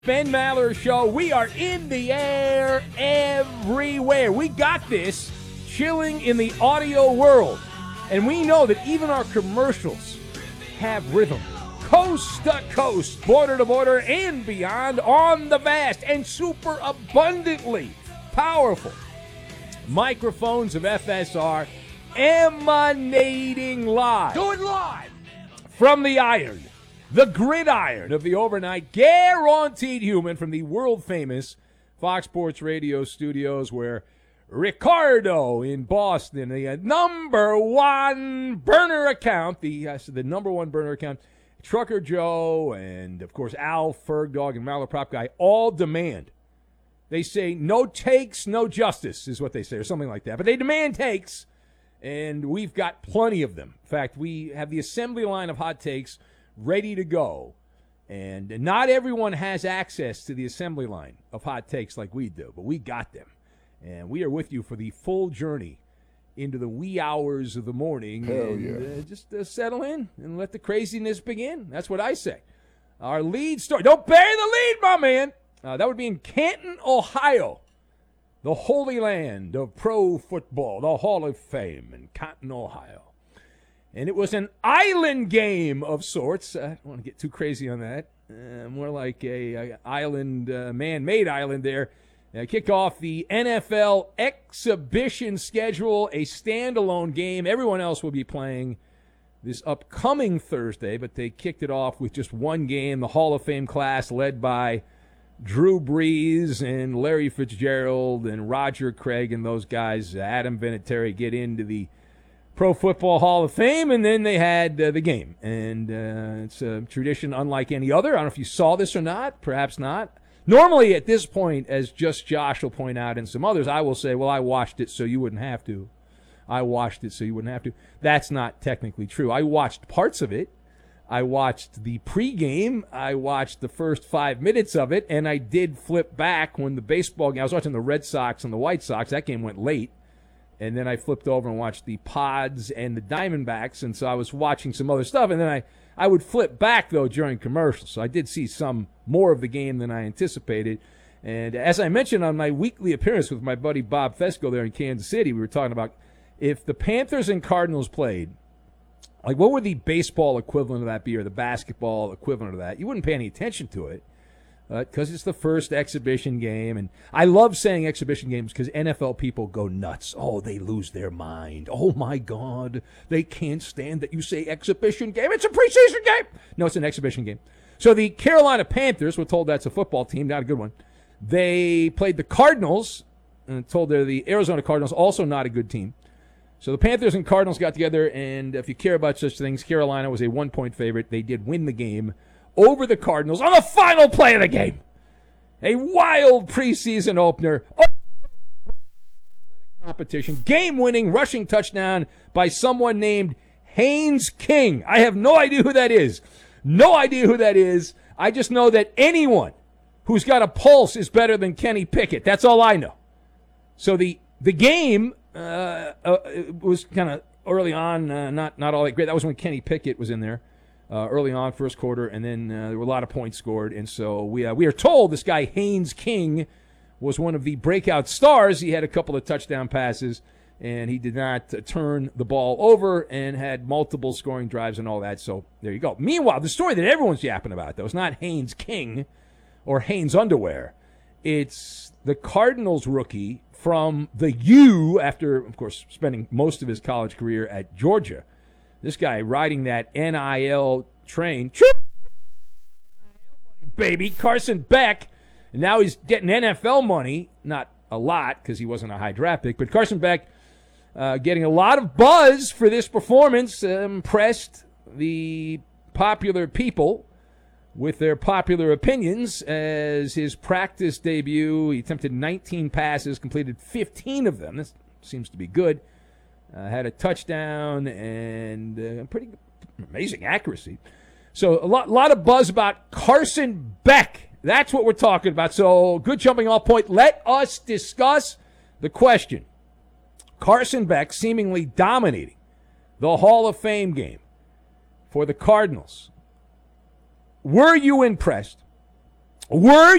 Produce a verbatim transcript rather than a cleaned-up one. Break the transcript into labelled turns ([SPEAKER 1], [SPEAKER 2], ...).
[SPEAKER 1] Ben Maller Show. We are in the air everywhere. We got this chilling in the audio world. And we know that even our commercials have rhythm. Coast to coast, border to border, and beyond on the vast and super abundantly powerful microphones of F S R emanating live.
[SPEAKER 2] Do it live!
[SPEAKER 1] From the iron. The gridiron of the overnight, guaranteed human from the world-famous Fox Sports Radio studios where Ricardo in Boston, the uh, number one burner account, the uh, the number one burner account, Trucker Joe, and, of course, Al Fergdog and Maller Prop Guy all demand. They say no takes, no justice is what they say, or something like that. But they demand takes, and we've got plenty of them. In fact, we have the assembly line of hot takes ready to go, and not everyone has access to the assembly line of hot takes like we do, but we got them, and we are with you for the full journey into the wee hours of the morning.
[SPEAKER 2] Hell
[SPEAKER 1] and,
[SPEAKER 2] yeah.
[SPEAKER 1] uh, just uh, settle in and let the craziness begin. That's what I say. Our lead story, don't bury the lead, my man. Uh, that would be in Canton, Ohio, the holy land of pro football, the Hall of Fame in Canton, Ohio. And it was an island game of sorts. I don't want to get too crazy on that. Uh, more like a, a island, uh, man-made island there. Uh, kick off the N F L exhibition schedule, a standalone game. Everyone else will be playing this upcoming Thursday, but they kicked it off with just one game. The Hall of Fame class led by Drew Brees and Larry Fitzgerald and Roger Craig and those guys, Adam Vinatieri, get into the Pro Football Hall of Fame, and then they had uh, the game. And uh, it's a tradition unlike any other. I don't know if you saw this or not, perhaps not. Normally at this point, as Just Josh will point out and some others, I will say, well, I watched it so you wouldn't have to. I watched it so you wouldn't have to. That's not technically true. I watched parts of it. I watched the pregame. I watched the first five minutes of it, and I did flip back when the baseball game, I was watching the Red Sox and the White Sox. That game went late. And then I flipped over and watched the Pods and the Diamondbacks, and so I was watching some other stuff. And then I, I would flip back, though, during commercials. So I did see some more of the game than I anticipated. And as I mentioned on my weekly appearance with my buddy Bob Fesco there in Kansas City, we were talking about if the Panthers and Cardinals played, like what would the baseball equivalent of that be or the basketball equivalent of that? You wouldn't pay any attention to it. Because uh, it's the first exhibition game. And I love saying exhibition games because N F L people go nuts. Oh, they lose their mind. Oh, my God. They can't stand that you say exhibition game. It's a preseason game. No, it's an exhibition game. So the Carolina Panthers, we're told that's a football team, not a good one. They played the Cardinals, and told they're the Arizona Cardinals, also not a good team. So the Panthers and Cardinals got together, and if you care about such things, Carolina was a one-point favorite. They did win the game over the Cardinals on the final play of the game. A wild preseason opener. Competition. Game-winning rushing touchdown by someone named Haynes King. I have no idea who that is. No idea who that is. I just know that anyone who's got a pulse is better than Kenny Pickett. That's all I know. So the the game uh, uh, was kind of early on, uh, not, not all that great. That was when Kenny Pickett was in there. Uh, early on, first quarter, and then uh, there were a lot of points scored. And so we uh, we are told this guy, Haynes King, was one of the breakout stars. He had a couple of touchdown passes, and he did not uh, turn the ball over and had multiple scoring drives and all that. So there you go. Meanwhile, the story that everyone's yapping about, though, is not Haynes King or Haynes Underwear. It's the Cardinals rookie from the U, after, of course, spending most of his college career at Georgia. This guy riding that N I L train. Baby, Carson Beck. And now he's getting N F L money. Not a lot because he wasn't a high draft pick. But Carson Beck uh, getting a lot of buzz for this performance. Uh, impressed the popular people with their popular opinions as his practice debut. He attempted nineteen passes, completed fifteen of them. This seems to be good. Uh, had a touchdown and uh, pretty amazing accuracy. So a lot, lot of buzz about Carson Beck. That's what we're talking about. So good jumping off point. Let us discuss the question. Carson Beck seemingly dominating the Hall of Fame game for the Cardinals. Were you impressed Were